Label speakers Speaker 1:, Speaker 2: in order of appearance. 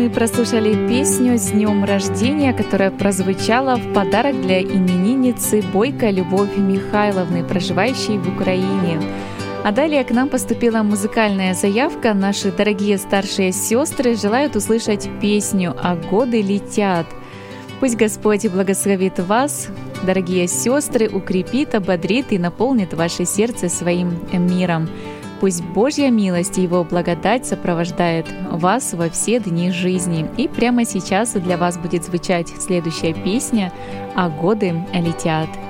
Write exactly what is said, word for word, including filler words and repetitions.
Speaker 1: мы прослушали песню «С днем рождения», которая прозвучала в подарок для именинницы Бойко Любовь Михайловны, проживающей в Украине. А далее к нам поступила музыкальная заявка. Наши дорогие старшие сестры желают услышать песню «А годы летят». Пусть Господь благословит вас, дорогие сестры, укрепит, ободрит и наполнит ваше сердце своим миром. Пусть Божья милость и Его благодать сопровождает вас во все дни жизни. И прямо сейчас для вас будет звучать следующая песня «А годы летят».